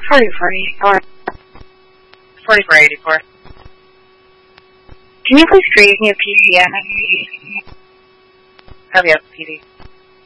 4484. 4484. Can you please create me a PD? Copy up, PD.